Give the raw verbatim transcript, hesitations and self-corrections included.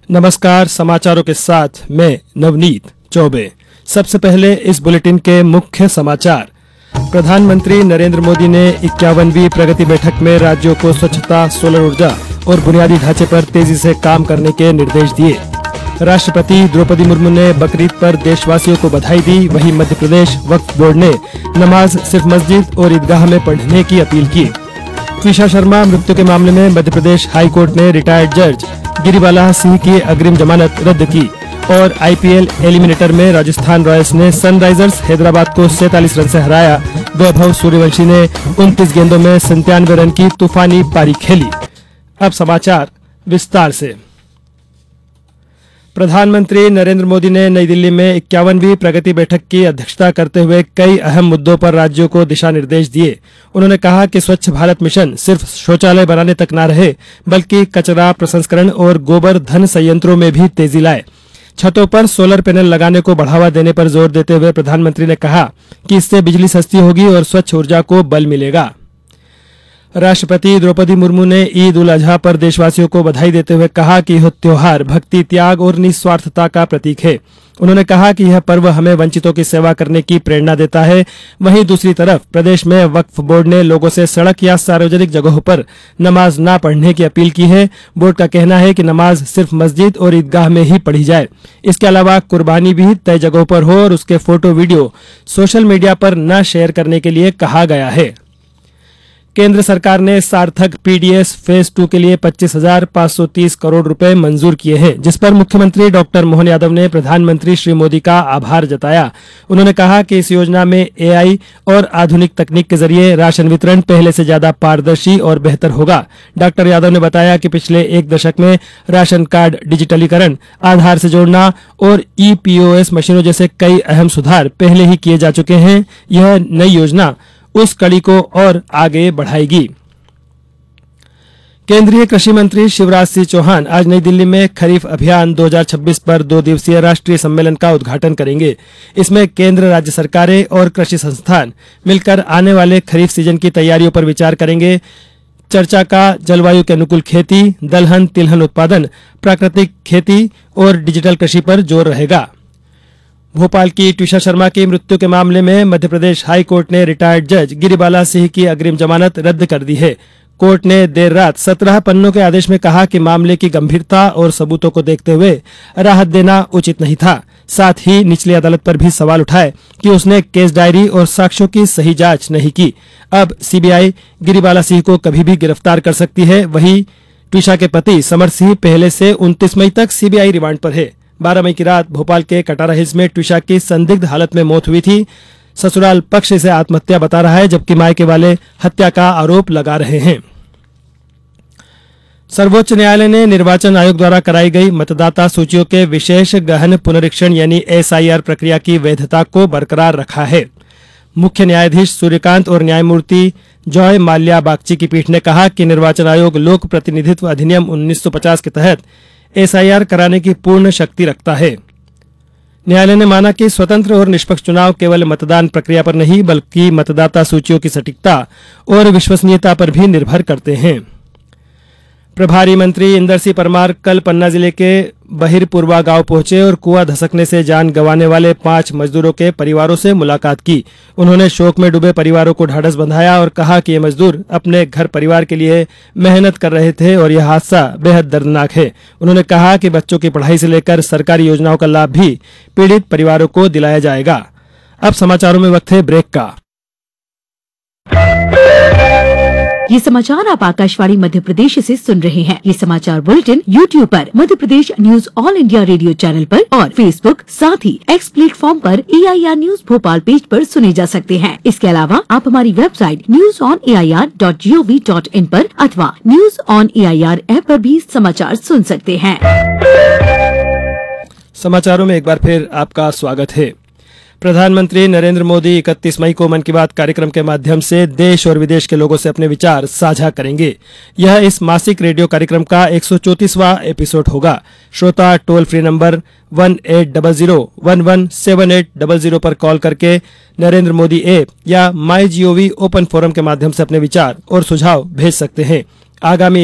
नमस्कार, समाचारों के साथ मैं नवनीत चौबे। सबसे पहले इस बुलेटिन के मुख्य समाचार। प्रधानमंत्री नरेंद्र मोदी ने इक्यावनवीं प्रगति बैठक में राज्यों को स्वच्छता, सोलर ऊर्जा और बुनियादी ढांचे पर तेजी से काम करने के निर्देश दिए। राष्ट्रपति द्रौपदी मुर्मू ने बकरीद पर देशवासियों को बधाई दी। वहीं मध्य प्रदेश वक्फ बोर्ड ने नमाज सिर्फ मस्जिद और ईदगाह में पढ़ने की अपील की। ट्विशा शर्मा मृत्यु के मामले में मध्य प्रदेश हाई कोर्ट ने रिटायर्ड जज गिरिबाला सिंह की अग्रिम जमानत रद्द की। और आईपीएल एलिमिनेटर में राजस्थान रॉयल्स ने सनराइजर्स हैदराबाद को सैंतालीस रन से हराया। वैभव सूर्यवंशी ने उनतीस गेंदों में संतानवे रन की तूफानी पारी खेली। अब समाचार विस्तार से। प्रधानमंत्री नरेंद्र मोदी ने नई दिल्ली में इक्यावनवीं प्रगति बैठक की अध्यक्षता करते हुए कई अहम मुद्दों पर राज्यों को दिशा निर्देश दिए। उन्होंने कहा कि स्वच्छ भारत मिशन सिर्फ शौचालय बनाने तक न रहे, बल्कि कचरा प्रसंस्करण और गोबर धन संयंत्रों में भी तेजी लाए। छतों पर सोलर पैनल लगाने को बढ़ावा देने पर जोर देते हुए प्रधानमंत्री ने कहा कि इससे बिजली सस्ती होगी और स्वच्छ ऊर्जा को बल मिलेगा। राष्ट्रपति द्रौपदी मुर्मू ने ईद उल अजहा पर देशवासियों को बधाई देते हुए कहा कि यह त्योहार भक्ति, त्याग और निस्वार्थता का प्रतीक है। उन्होंने कहा कि यह पर्व हमें वंचितों की सेवा करने की प्रेरणा देता है। वहीं दूसरी तरफ प्रदेश में वक्फ बोर्ड ने लोगों से सड़क या सार्वजनिक जगहों पर नमाज न पढ़ने की अपील की है। बोर्ड का कहना है कि नमाज सिर्फ मस्जिद और ईदगाह में ही पढ़ी जाए। इसके अलावा कुर्बानी भी तय जगहों पर हो और उसके फोटो वीडियो सोशल मीडिया पर न शेयर करने के लिए कहा गया है। केंद्र सरकार ने सार्थक पीडीएस फेज टू के लिए पच्चीस हजार पाँच सौ तीस करोड़ रुपए मंजूर किए हैं, जिस पर मुख्यमंत्री डॉक्टर मोहन यादव ने प्रधानमंत्री श्री मोदी का आभार जताया। उन्होंने कहा कि इस योजना में एआई और आधुनिक तकनीक के जरिए राशन वितरण पहले से ज्यादा पारदर्शी और बेहतर होगा। डॉक्टर यादव ने बताया कि पिछले एक दशक में राशन कार्ड डिजिटलीकरण, आधार से जोड़ना और ई पीओएस मशीनों जैसे कई अहम सुधार पहले ही किए जा चुके हैं। यह नई योजना उस कड़ी को और आगे बढ़ाएगी। केंद्रीय कृषि मंत्री शिवराज सिंह चौहान आज नई दिल्ली में खरीफ अभियान दो हज़ार छब्बीस पर दो दिवसीय राष्ट्रीय सम्मेलन का उद्घाटन करेंगे। इसमें केंद्र, राज्य सरकारें और कृषि संस्थान मिलकर आने वाले खरीफ सीजन की तैयारियों पर विचार करेंगे। चर्चा का जलवायु के अनुकूल खेती, दलहन तिलहन उत्पादन, प्राकृतिक खेती और डिजिटल कृषि पर जोर रहेगा। भोपाल की ट्विशा शर्मा की मृत्यु के मामले में मध्य प्रदेश हाई कोर्ट ने रिटायर्ड जज गिरिबाला सिंह की अग्रिम जमानत रद्द कर दी है। कोर्ट ने देर रात सत्रह पन्नों के आदेश में कहा कि मामले की गंभीरता और सबूतों को देखते हुए राहत देना उचित नहीं था। साथ ही निचली अदालत पर भी सवाल उठाए कि उसने केस डायरी और साक्ष्यों की सही जांच नहीं की। अब सीबीआई गिरिबाला सिंह को कभी भी गिरफ्तार कर सकती है। वहीं ट्विशा के पति समर सिंह पहले से उनतीस मई तक सीबीआई रिमांड पर है। बारह मई की रात भोपाल के कटारा हिल्स में ट्विशा की संदिग्ध हालत में मौत हुई थी। ससुराल पक्ष इसे आत्महत्या बता रहा है, जबकि मायके वाले हत्या का आरोप लगा रहे हैं। सर्वोच्च न्यायालय ने निर्वाचन आयोग द्वारा कराई गई मतदाता सूचियों के विशेष गहन पुनरीक्षण यानी एसआईआर प्रक्रिया की वैधता को बरकरार रखा है। मुख्य न्यायाधीश सूर्यकांत और न्यायमूर्ति जॉय माल्या बागची की पीठ ने कहा कि निर्वाचन आयोग लोक प्रतिनिधित्व अधिनियम उन्नीस सौ पचास के तहत एसआईआर कराने की पूर्ण शक्ति रखता है। न्यायालय ने माना कि स्वतंत्र और निष्पक्ष चुनाव केवल मतदान प्रक्रिया पर नहीं, बल्कि मतदाता सूचियों की सटीकता और विश्वसनीयता पर भी निर्भर करते हैं। प्रभारी मंत्री इंदर सिंह परमार कल पन्ना जिले के बहिरपुरवा गांव पहुंचे और कुआं धसकने से जान गंवाने वाले पांच मजदूरों के परिवारों से मुलाकात की। उन्होंने शोक में डूबे परिवारों को ढाढ़स बंधाया और कहा कि ये मजदूर अपने घर परिवार के लिए मेहनत कर रहे थे और यह हादसा बेहद दर्दनाक है। उन्होंने कहा कि बच्चों की पढ़ाई से लेकर सरकारी योजनाओं का लाभ भी पीड़ित परिवारों को दिलाया जाएगा। अब समाचारों में वक्त है ब्रेक का। ये समाचार आप आकाशवाणी मध्य प्रदेश से सुन रहे हैं। ये समाचार बुलेटिन यूट्यूब पर Madhya Pradesh news all India radio channel पर और फेसबुक साथ ही एक्स प्लेटफॉर्म पर ए I R news Bhopal page पर सुने जा सकते हैं। इसके अलावा आप हमारी website news on A I R dot G O V dot in पर अथवा news on A I R app पर भी समाचार सुन सकते हैं। समाचारों में एक बार फिर आपका स्वागत है। प्रधानमंत्री नरेंद्र मोदी इकतीस मई को मन की बात कार्यक्रम के माध्यम से देश और विदेश के लोगों से अपने विचार साझा करेंगे। यह इस मासिक रेडियो कार्यक्रम का एक सौ चौंतीसवां एपिसोड होगा। श्रोता toll free number one eight double zero one one seven eight double zero पर कॉल करके नरेंद्र मोदी ऐप या माई जीओवी ओपन फोरम के माध्यम से अपने विचार और सुझाव भेज सकते हैं। आगामी